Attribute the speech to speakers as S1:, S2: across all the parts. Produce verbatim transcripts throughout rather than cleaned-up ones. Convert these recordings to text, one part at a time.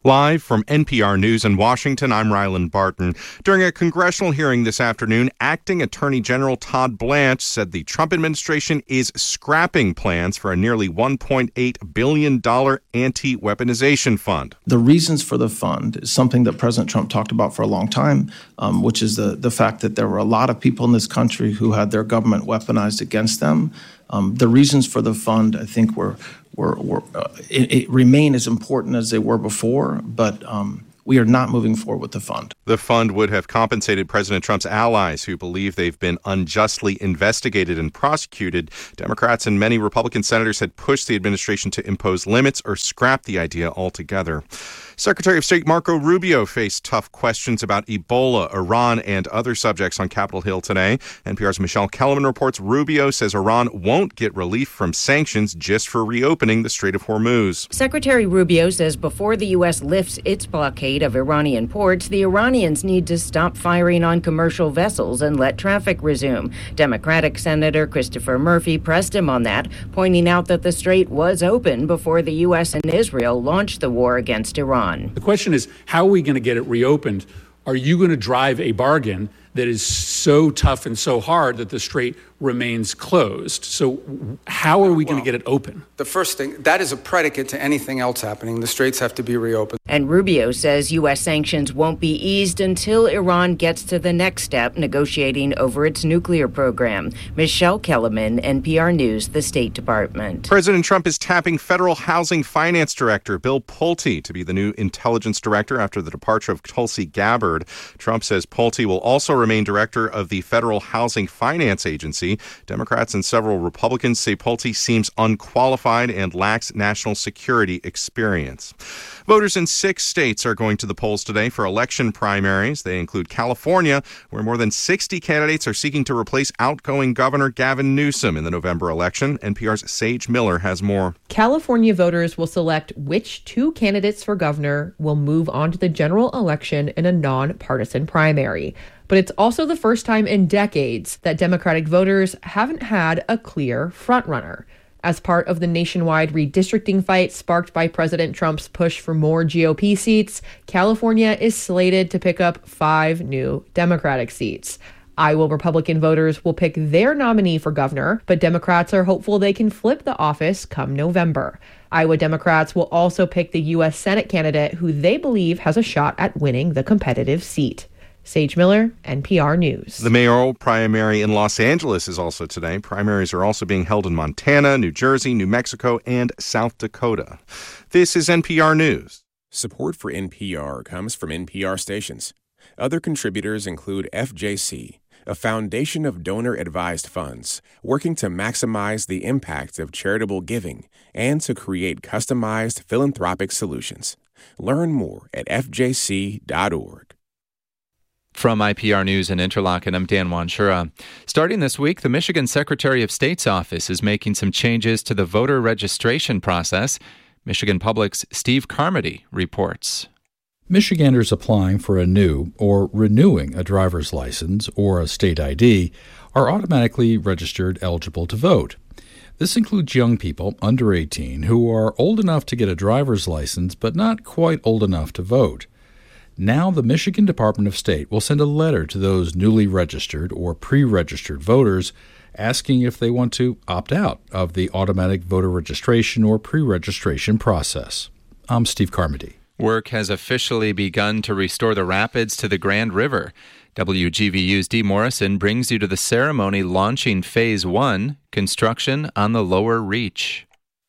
S1: Live from N P R News in Washington, I'm Ryland Barton. During a congressional hearing this afternoon, Acting Attorney General Todd Blanche said the Trump administration is scrapping plans for a nearly one point eight billion dollars anti-weaponization fund.
S2: The reasons for the fund is something that President Trump talked about for a long time, um, which is the, the fact that there were a lot of people in this country who had their government weaponized against them. Um, the reasons for the fund, I think, were were, were uh, it, it remain as important as they were before, but um, we are not moving forward with the fund.
S1: The fund would have compensated President Trump's allies who believe they've been unjustly investigated and prosecuted. Democrats and many Republican senators had pushed the administration to impose limits or scrap the idea altogether. Secretary of State Marco Rubio faced tough questions about Ebola, Iran, and other subjects on Capitol Hill today. N P R's Michelle Kellerman reports Rubio says Iran won't get relief from sanctions just for reopening the Strait of Hormuz.
S3: Secretary Rubio says before the U S lifts its blockade of Iranian ports, the Iranians need to stop firing on commercial vessels and let traffic resume. Democratic Senator Christopher Murphy pressed him on that, pointing out that the strait was open before the U S and Israel launched the war against Iran.
S4: The question is, how are we going to get it reopened? Are you going to drive a bargain that is so tough and so hard that the strait remains closed? So how are we going well, to get it open?
S5: The first thing, that is a predicate to anything else happening. The straits have to be reopened.
S3: And Rubio says U S sanctions won't be eased until Iran gets to the next step, negotiating over its nuclear program. Michelle Kellerman, N P R News, the State Department.
S1: President Trump is tapping Federal Housing Finance Director Bill Pulte to be the new intelligence director after the departure of Tulsi Gabbard. Trump says Pulte will also remain director of the Federal Housing Finance Agency. Democrats and several Republicans say Pulte seems unqualified and lacks national security experience. Voters in six states are going to the polls today for election primaries. They include California, where more than sixty candidates are seeking to replace outgoing Governor Gavin Newsom in the November election. N P R's Sage Miller has more.
S6: California voters will select which two candidates for governor will move on to the general election in a nonpartisan primary. But it's also the first time in decades that Democratic voters haven't had a clear frontrunner. As part of the nationwide redistricting fight sparked by President Trump's push for more G O P seats, California is slated to pick up five new Democratic seats. Iowa Republican voters will pick their nominee for governor, but Democrats are hopeful they can flip the office come November. Iowa Democrats will also pick the U S Senate candidate who they believe has a shot at winning the competitive seat. Sage Miller, N P R News.
S1: The mayoral primary in Los Angeles is also today. Primaries are also being held in Montana, New Jersey, New Mexico, and South Dakota. This is N P R News.
S7: Support for N P R comes from N P R stations. Other contributors include F J C, a foundation of donor-advised funds working to maximize the impact of charitable giving and to create customized philanthropic solutions. Learn more at F J C dot org.
S8: From I P R News in Interlochen, I'm Dan Wanshura. Starting this week, the Michigan Secretary of State's office is making some changes to the voter registration process. Michigan Public's Steve Carmody reports.
S9: Michiganders applying for a new or renewing a driver's license or a state I D are automatically registered eligible to vote. This includes young people under eighteen who are old enough to get a driver's license but not quite old enough to vote. Now the Michigan Department of State will send a letter to those newly registered or pre-registered voters asking if they want to opt out of the automatic voter registration or pre-registration process. I'm Steve Carmody.
S8: Work has officially begun to restore the rapids to the Grand River. W G V U's Dee Morrison brings you to the ceremony launching Phase one, construction on the lower reach.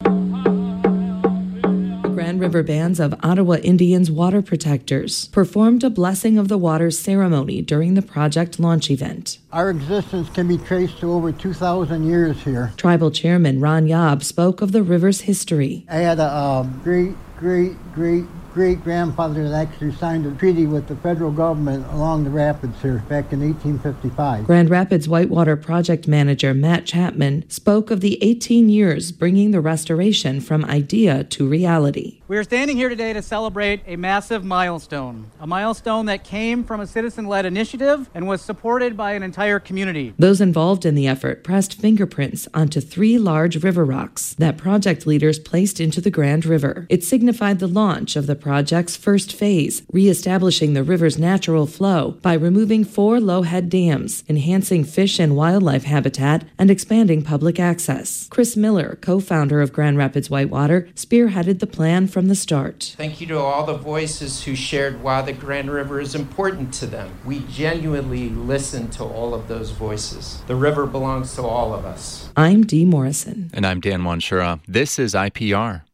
S10: Grand River bands of Ottawa Indians Water Protectors performed a Blessing of the Waters ceremony during the project launch event.
S11: Our existence can be traced to over two thousand years here.
S10: Tribal Chairman Ron Yob spoke of the river's history.
S11: I had a um, great, great, great, great-grandfather that actually signed a treaty with the federal government along the rapids here back in eighteen fifty-five.
S10: Grand Rapids Whitewater Project Manager Matt Chapman spoke of the eighteen years bringing the restoration from idea to reality.
S12: We are standing here today to celebrate a massive milestone, a milestone that came from a citizen-led initiative and was supported by an entire community.
S10: Those involved in the effort pressed fingerprints onto three large river rocks that project leaders placed into the Grand River. It signified the launch of the project's first phase, reestablishing the river's natural flow by removing four low-head dams, enhancing fish and wildlife habitat, and expanding public access. Chris Miller, co-founder of Grand Rapids Whitewater, spearheaded the plan from the start.
S13: Thank you to all the voices who shared why the Grand River is important to them. We genuinely listened to all of those voices. The river belongs to all of us.
S10: I'm Dee Morrison.
S8: And I'm Dan Wanshura. This is I P R.